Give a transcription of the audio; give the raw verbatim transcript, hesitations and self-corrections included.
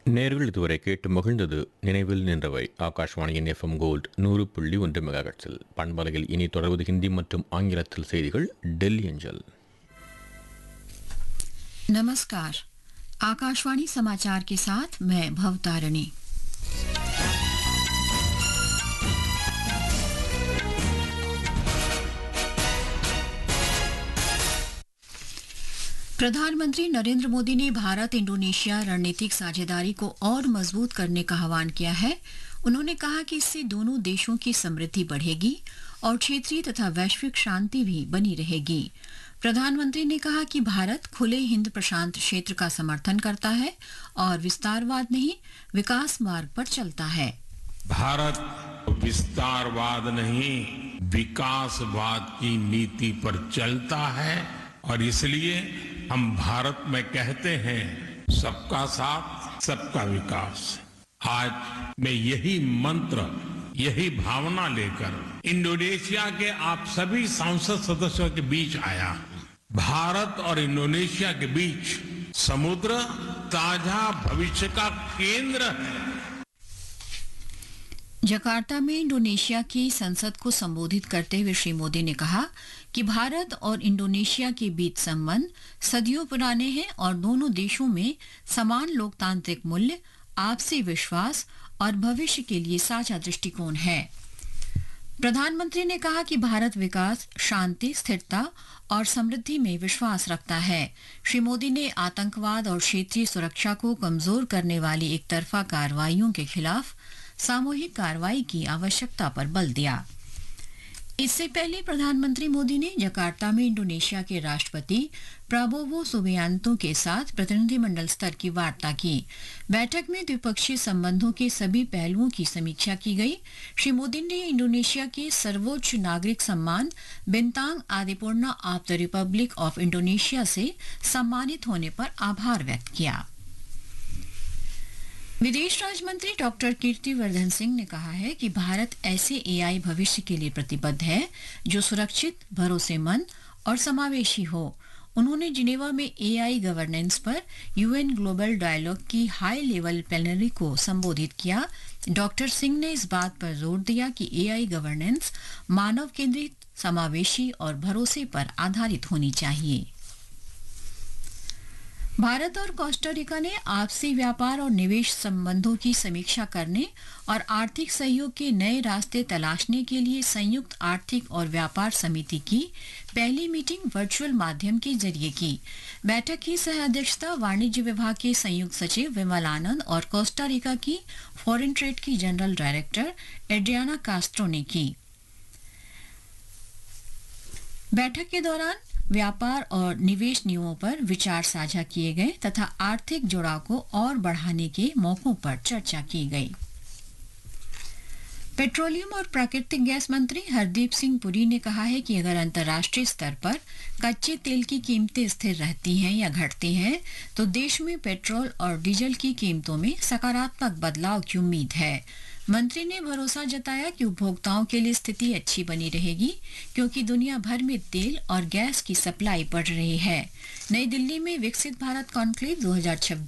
நேர்கள் இதுவரை கேட்டு மகிழ்ந்தது நினைவில் நின்றவை ஆகாஷ்வாணியின் எஃப்எம் கோல்ட் நூறு புள்ளி ஒன்று மெகாஹெட்ஸில் பண்பலையில் இனி தொடர்வது ஹிந்தி மற்றும் ஆங்கிலத்தில் செய்திகள் டெல்லி அஞ்சல். नमस्कार, आकाशवाणी समाचार के साथ मैं भवतारिणी। प्रधानमंत्री नरेंद्र मोदी ने भारत इंडोनेशिया रणनीतिक साझेदारी को और मजबूत करने का आह्वान किया है। उन्होंने कहा कि इससे दोनों देशों की समृद्धि बढ़ेगी और क्षेत्रीय तथा वैश्विक शांति भी बनी रहेगी। प्रधानमंत्री ने कहा कि भारत खुले हिंद प्रशांत क्षेत्र का समर्थन करता है और विस्तारवाद नहीं, विकास मार्ग पर चलता है। भारत विस्तारवाद नहीं, विकासवाद की नीति पर चलता है और इसलिए हम भारत में कहते हैं सबका साथ सबका विकास। आज मैं यही मंत्र, यही भावना लेकर इंडोनेशिया के आप सभी सांसद सदस्यों के बीच आया। भारत और इंडोनेशिया के बीच समुद्र साझा भविष्य का केंद्र है। जकार्ता में इंडोनेशिया की संसद को संबोधित करते हुए श्री मोदी ने कहा कि भारत और इंडोनेशिया के बीच संबंध सदियों पुराने हैं और दोनों देशों में समान लोकतांत्रिक मूल्य, आपसी विश्वास और भविष्य के लिए साझा दृष्टिकोण है। प्रधानमंत्री ने कहा कि भारत विकास, शांति, स्थिरता और समृद्धि में विश्वास रखता है। श्री मोदी ने आतंकवाद और क्षेत्रीय सुरक्षा को कमजोर करने वाली एकतरफा कार्रवाइयों के खिलाफ सामूहिक कार्रवाई की आवश्यकता पर बल दिया। इससे पहले प्रधानमंत्री मोदी ने जकार्ता में इंडोनेशिया के राष्ट्रपति प्राबोवो सुबियांतो के साथ प्रतिनिधिमंडल स्तर की वार्ता की। बैठक में द्विपक्षीय संबंधों के सभी पहलुओं की समीक्षा की गई। श्री मोदी ने इंडोनेशिया के सर्वोच्च नागरिक सम्मान बिंतांग आदिपूर्णा of the Republic of Indonesia से सम्मानित होने पर आभार व्यक्त किया। विदेश राज्य मंत्री डॉक्टर कीर्तिवर्धन सिंह ने कहा है कि भारत ऐसे एआई भविष्य के लिए प्रतिबद्ध है जो सुरक्षित, भरोसेमंद और समावेशी हो। उन्होंने जिनेवा में एआई गवर्नेंस पर यूएन ग्लोबल डायलॉग की हाई लेवल प्लेनरी को संबोधित किया। डॉक्टर सिंह ने इस बात पर जोर दिया कि एआई गवर्नेंस मानव केंद्रित, समावेशी और भरोसे पर आधारित होनी चाहिए। भारत और कोस्टा रिका ने आपसी व्यापार और निवेश संबंधों की समीक्षा करने और आर्थिक सहयोग के नए रास्ते तलाशने के लिए संयुक्त आर्थिक और व्यापार समिति की पहली मीटिंग वर्चुअल माध्यम के जरिए की। बैठक की सह अध्यक्षता वाणिज्य विभाग के संयुक्त सचिव विमल आनंद और कोस्टा रिका की फॉरेन ट्रेड की जनरल डायरेक्टर एड्रियाना कास्ट्रो ने की। बैठक के दौरान व्यापार और निवेश नियमों पर विचार साझा किए गए तथा आर्थिक जुड़ाव को और बढ़ाने के मौकों पर चर्चा की गई। पेट्रोलियम और प्राकृतिक गैस मंत्री हरदीप सिंह पुरी ने कहा है कि अगर अंतर्राष्ट्रीय स्तर पर कच्चे तेल की कीमतें स्थिर रहती हैं या घटती हैं तो देश में पेट्रोल और डीजल की कीमतों में सकारात्मक बदलाव की उम्मीद है। मंत्री ने भरोसा जताया कि उपभोक्ताओं के लिए स्थिति अच्छी बनी रहेगी क्योंकि दुनिया भर में तेल और गैस की सप्लाई बढ़ रही है। नई दिल्ली में विकसित भारत कॉन्क्लेव दो हज़ार छब्बीस